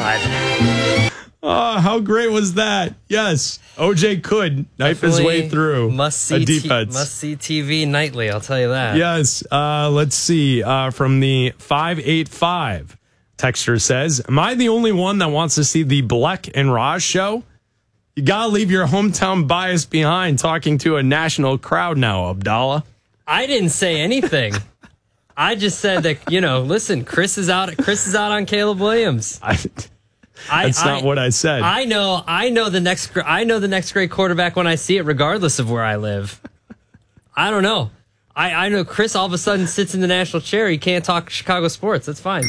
God. How great was that? Yes, OJ could knife his way through a defense. Must-see TV nightly, I'll tell you that. Yes. Let's see. From the 585, texter says, am I the only one that wants to see the Bleck and Raj show? You got to leave your hometown bias behind talking to a national crowd now, Abdallah. I didn't say anything. I just said that, listen, Chris is out on Caleb Williams. That's not what I said. I know the next great quarterback when I see it, regardless of where I live. I don't know. I know Chris all of a sudden sits in the national chair. He can't talk Chicago sports. That's fine.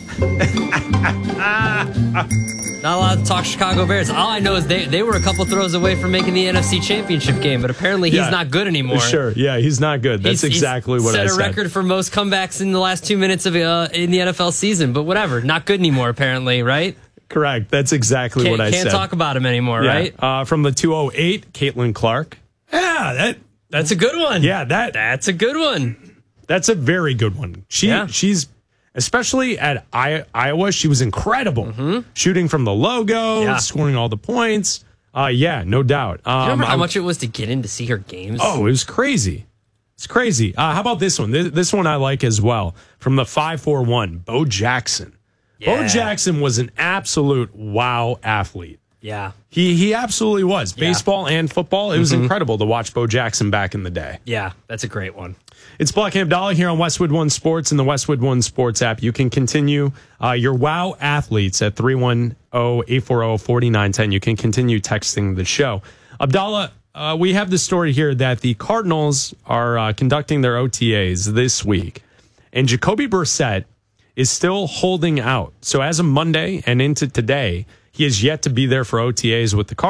Not allowed to talk Chicago Bears. All I know is they were a couple throws away from making the NFC Championship game, but apparently he's not good anymore. Sure, yeah, he's not good. That's exactly what I said. Set a record for most comebacks in the last 2 minutes of in the NFL season, but whatever. Not good anymore, apparently, right? Correct. That's exactly what I said. Can't talk about him anymore, right? From the 208, Caitlin Clark. Yeah, that's a good one. Yeah, that's a good one. That's a very good one. She's especially at Iowa, she was incredible. Shooting from the logo, scoring all the points. No doubt. Do you remember how much it was to get in to see her games? Oh, it was crazy. It's crazy. How about this one? This one I like as well. From the 541, Bo Jackson. Yeah. Bo Jackson was an absolute wow athlete. Yeah. He absolutely was. Baseball and football. It was incredible to watch Bo Jackson back in the day. Yeah, that's a great one. It's Bleck and Abdallah here on Westwood One Sports and the Westwood One Sports app. You can continue your wow athletes at 310-840-4910. You can continue texting the show. Abdallah, we have the story here that the Cardinals are conducting their OTAs this week, and Jacoby Brissett is still holding out. So as of Monday and into today, he is yet to be there for OTAs with the Cardinals.